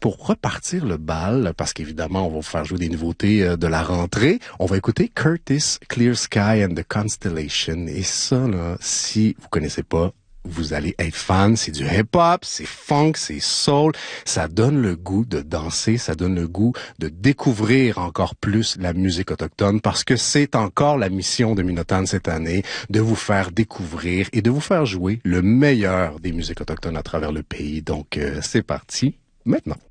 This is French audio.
pour repartir le bal, parce qu'évidemment, on va vous faire jouer des nouveautés de la rentrée, on va écouter Curtis, Clear Sky and the Constellation. Et ça, là, si vous connaissez pas, vous allez être fan. C'est du hip-hop, c'est funk, c'est soul. Ça donne le goût de danser, ça donne le goût de découvrir encore plus la musique autochtone, parce que c'est encore la mission de Minotan cette année, de vous faire découvrir et de vous faire jouer le meilleur des musiques autochtones à travers le pays. Donc, c'est parti maintenant.